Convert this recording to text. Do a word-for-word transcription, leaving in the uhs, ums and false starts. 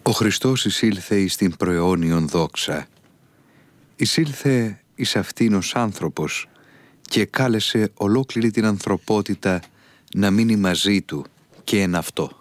Ο Χριστός εισήλθε εις την προαιώνιον δόξα. Εισήλθε εις αυτήν ως άνθρωπος και κάλεσε ολόκληρη την ανθρωπότητα να μείνει μαζί του και εν αυτό.